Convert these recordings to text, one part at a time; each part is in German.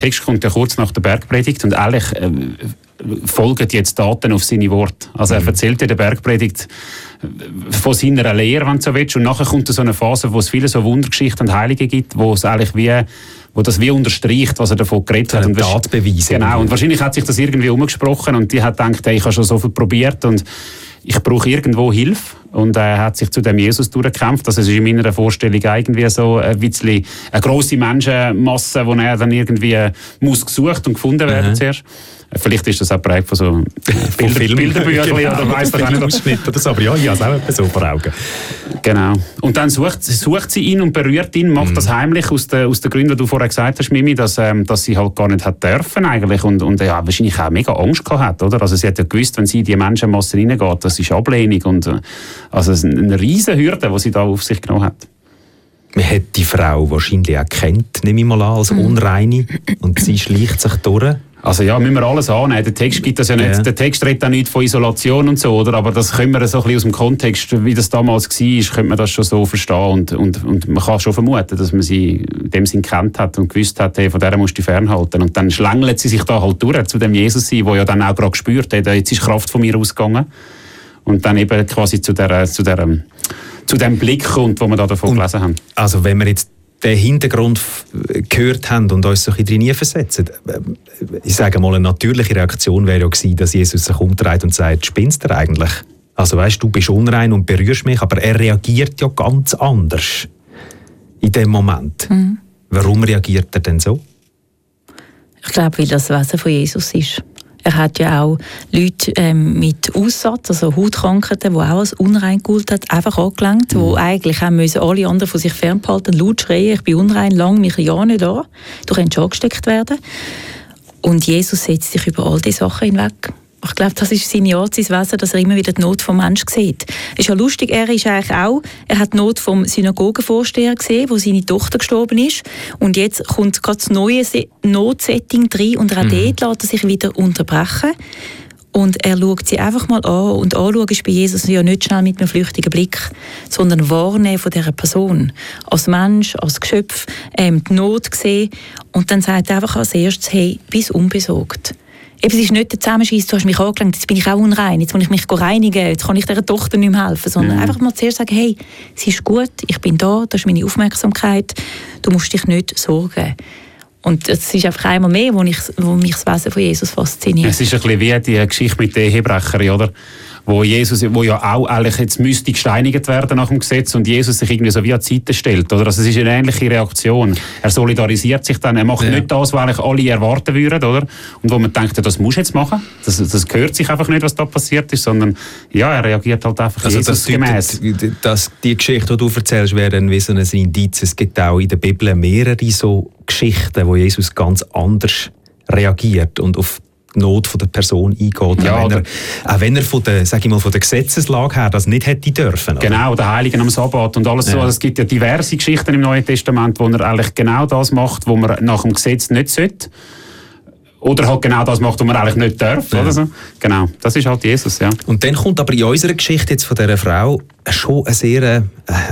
Text kommt ja kurz nach der Bergpredigt und eigentlich folgen jetzt Taten auf seine Worte. Also er erzählt in der Bergpredigt von seiner Lehre, wenn du so willst, und nachher kommt so eine Phase, wo es viele so Wundergeschichten und Heilige gibt, wo es eigentlich wo das wie unterstreicht, was er davon geredet hat. Tatbeweise. Genau, und wahrscheinlich hat sich das irgendwie umgesprochen und die hat gedacht, hey, ich habe schon so viel probiert und ich brauche irgendwo Hilfe. Und er hat sich zu dem Jesus durchgekämpft. Also es ist in meiner Vorstellung irgendwie so ein bisschen eine grosse Menschenmasse, die er dann irgendwie muss gesucht und gefunden werden zuerst. Vielleicht ist das auch prägt von so Bilderbüchern genau, oder weiss ich nicht. Ausschnitt oder so, aber ja, ich habe es auch etwas so vor Augen. Genau. Und dann sucht sie ihn und berührt ihn, macht das heimlich aus den Gründen, die du vorher gesagt hast, Mimi, dass sie halt gar nicht hat dürfen eigentlich und ja, wahrscheinlich auch mega Angst gehabt hat, oder? Also sie hat ja gewusst, wenn sie in die Menschenmasse reingeht, das ist Ablehnung und also eine riesen Hürde, die sie da auf sich genommen hat. Man hat die Frau wahrscheinlich auch gekannt, nehme ich mal an, als Unreine und sie schleicht sich durch. Also ja, müssen wir alles annehmen. Der Text gibt das ja nicht. Ja. Der Text redet auch nicht von Isolation und so, oder? Aber das können wir so ein bisschen aus dem Kontext, wie das damals war, könnte man das schon so verstehen. Und man kann schon vermuten, dass man sie in dem Sinn gekannt hat und gewusst hat, hey, von der musst du dich fernhalten. Und dann schlängelt sie sich da halt durch zu dem Jesus sein, der ja dann auch gerade gespürt hat, jetzt ist Kraft von mir ausgegangen. Und dann eben quasi zu dem Blick kommt, wo wir da davon gelesen haben. Also wenn wir jetzt den Hintergrund gehört haben und uns so ein bisschen drin versetzen, ich sage mal, eine natürliche Reaktion wäre ja gewesen, dass Jesus sich umdreht und sagt, spinnst du eigentlich? Also weißt, du bist unrein und berührst mich, aber er reagiert ja ganz anders in dem Moment. Warum reagiert er denn so? Ich glaube, weil das Wesen von Jesus ist. Er hat ja auch Leute mit Aussatz, also Hautkrankheiten, die auch als unrein geholt hat, einfach angelangt, die eigentlich haben müssen alle anderen von sich fernhalten, laut schreien, ich bin unrein, lang mich ja nicht an. Du kannst angesteckt werden. Und Jesus setzt sich über all diese Sachen hinweg. Ich glaube, das ist seine Art, sein Wesen, dass er immer wieder die Not vom Menschen sieht. Ist ja lustig, er hat die Not vom Synagogenvorsteher gesehen, wo seine Tochter gestorben ist. Und jetzt kommt gerade das neue Notsetting rein und auch dort lässt er sich wieder unterbrechen. Und er schaut sie einfach mal an. Und anschauen ist bei Jesus ja nicht schnell mit einem flüchtigen Blick, sondern wahrnehmen von dieser Person. Als Mensch, als Geschöpf, die Not sehen. Und dann sagt er einfach als erstes, hey, bist unbesorgt. Eben, es ist nicht der Zusammenscheiss, du hast mich angelangt, jetzt bin ich auch unrein, jetzt muss ich mich reinigen, jetzt kann ich dieser Tochter nicht mehr helfen, sondern einfach mal zuerst sagen, hey, sie ist gut, ich bin da, das ist meine Aufmerksamkeit, du musst dich nicht sorgen. Und es ist einfach einmal mehr, wo mich das Wesen von Jesus fasziniert. Es ist ein bisschen wie die Geschichte mit den Ehebrechern, oder? Wo ja auch eigentlich jetzt müsste gesteinigt werden nach dem Gesetz und Jesus sich irgendwie so wie an die Seite stellt, oder? Also es ist eine ähnliche Reaktion. Er solidarisiert sich dann, er macht nicht das, was eigentlich alle erwarten würden, oder? Und wo man denkt, das musst du jetzt machen, das gehört sich einfach nicht, was da passiert ist, sondern ja, er reagiert halt einfach also Jesus-gemäss. Die Geschichte, die du erzählst, wäre dann wie so ein Indiz. Es gibt auch in der Bibel mehrere so Geschichten, wo Jesus ganz anders reagiert und auf die Not der Person eingeht, ja, auch wenn er von der Gesetzeslage her das nicht hätte dürfen. Oder? Genau, der Heiligen am Sabbat und alles so. Also es gibt ja diverse Geschichten im Neuen Testament, wo er eigentlich genau das macht, was man nach dem Gesetz nicht sollte. Oder halt genau das macht, was man eigentlich nicht darf. Oder so. Genau, das ist halt Jesus, ja. Und dann kommt aber in unserer Geschichte jetzt von dieser Frau schon eine sehr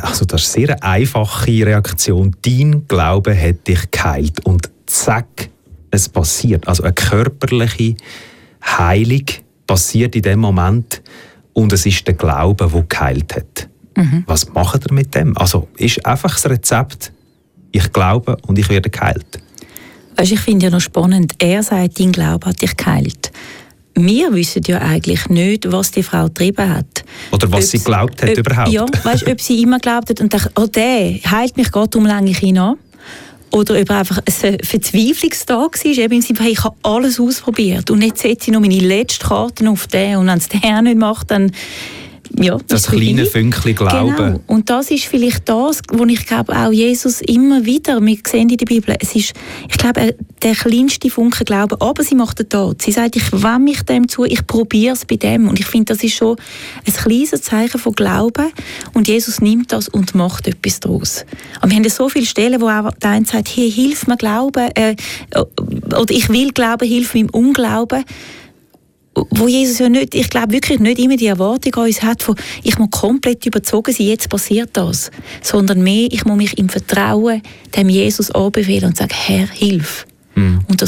einfache Reaktion. Dein Glaube hat dich geheilt. Und zack, es passiert. Also eine körperliche Heilung passiert in dem Moment und es ist der Glaube, der geheilt hat. Was macht er mit dem? Also ist einfach das Rezept, ich glaube und ich werde geheilt. Weißt, ich finde ja noch spannend, er sagt, dein Glaube hat dich geheilt. Wir wissen ja eigentlich nicht, was die Frau getrieben hat. Oder was sie geglaubt hat überhaupt. Ja, weißt, ob sie immer geglaubt hat und dachte, oh, der heilt mich gerade, darum länge ich ihn an. Oder ob einfach ein Verzweiflungstag war, eben im Sinne, hey, ich habe alles ausprobiert und jetzt setze ich noch meine letzte Karte auf den und wenn es der nicht macht, dann ja, das kleine Fünkchen Glauben. Genau. Und das ist vielleicht das, wo ich glaube, auch Jesus immer wieder, wir sehen in der Bibel, es ist, ich glaube, der kleinste Funken Glauben, aber sie macht den Tat. Sie sagt, ich wende mich dem zu, ich probiere es bei dem. Und ich finde, das ist schon ein kleines Zeichen von Glauben. Und Jesus nimmt das und macht etwas daraus. Aber wir haben ja so viele Stellen, wo auch der eine sagt, hey, hilf mir glauben, oder ich will glauben, hilf mir im Unglauben. Wo Jesus ja nicht, ich glaube wirklich nicht immer die Erwartung an uns hat, von ich muss komplett überzogen sein, jetzt passiert das. Sondern mehr, ich muss mich im Vertrauen dem Jesus anbefehlen und sagen, Herr, hilf. Und